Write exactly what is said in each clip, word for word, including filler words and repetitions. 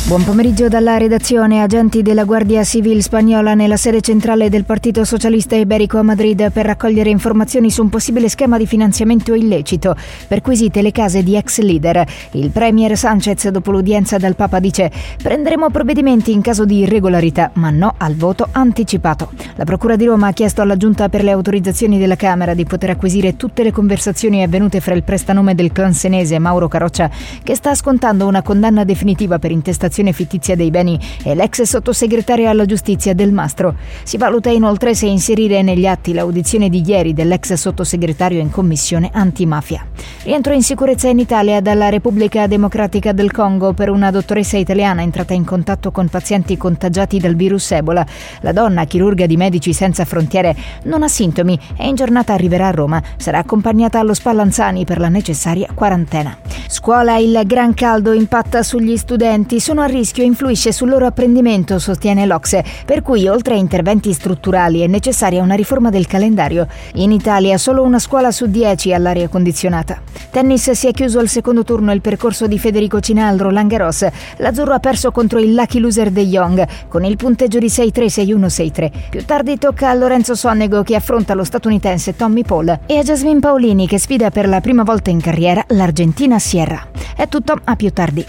Buon pomeriggio dalla redazione. Agenti della Guardia Civil spagnola nella sede centrale del Partito Socialista Iberico a Madrid per raccogliere informazioni su un possibile schema di finanziamento illecito. Perquisite le case di ex leader. Il premier Sánchez, dopo l'udienza dal Papa, dice: prenderemo provvedimenti in caso di irregolarità, ma no al voto anticipato. La Procura di Roma ha chiesto alla Giunta per le autorizzazioni della Camera di poter acquisire tutte le conversazioni avvenute fra il prestanome del clan senese Mauro Caroccia, che sta scontando una condanna definitiva per intestazione fittizia dei beni, e l'ex sottosegretario alla giustizia Del Mastro. Si valuta inoltre se inserire negli atti l'audizione di ieri dell'ex sottosegretario in commissione antimafia. Rientro in sicurezza in Italia dalla Repubblica Democratica del Congo per una dottoressa italiana entrata in contatto con pazienti contagiati dal virus Ebola. La donna, chirurga di Medici Senza Frontiere, non ha sintomi e in giornata arriverà a Roma. Sarà accompagnata allo Spallanzani per la necessaria quarantena. Scuola, il gran caldo impatta sugli studenti, sono a rischio e influisce sul loro apprendimento, sostiene l'Ocse, per cui oltre a interventi strutturali è necessaria una riforma del calendario. In Italia solo una scuola su dieci ha l'aria condizionata. Tennis, si è chiuso al secondo turno il percorso di Federico Cina al Roland Garros. L'Azzurro ha perso contro il lucky loser De Jong con il punteggio di sei tre sei uno sei tre. Più tardi tocca a Lorenzo Sonego, che affronta lo statunitense Tommy Paul, e a Jasmine Paolini, che sfida per la prima volta in carriera l'Argentina Sierra. È tutto, a più tardi.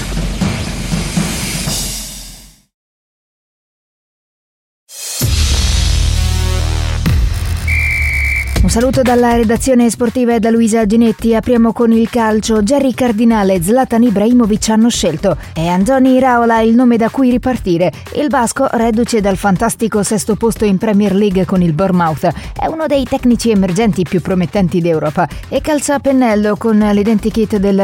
Un saluto dalla redazione sportiva e da Luisa Ginetti. Apriamo con il calcio. Jerry Cardinale e Zlatan Ibrahimovic hanno scelto. È Andoni Iraola il nome da cui ripartire. Il basco, reduce dal fantastico sesto posto in Premier League con il Bournemouth, è uno dei tecnici emergenti più promettenti d'Europa e calza a pennello con l'identikit del